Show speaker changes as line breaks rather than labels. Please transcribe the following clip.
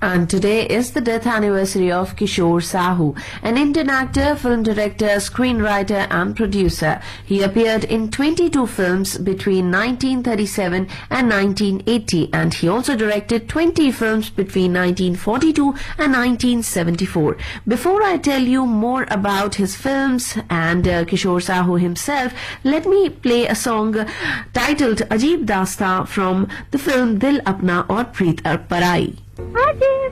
And today is the death anniversary of Kishore Sahu, an Indian actor, film director, screenwriter and producer. He appeared in 22 films between 1937 and 1980, and he also directed 20 films between 1942 and 1974. Before I tell you more about his films and Kishore Sahu himself, let me play a song titled Ajeeb Dasta from the film Dil Apna aur Preet Parai.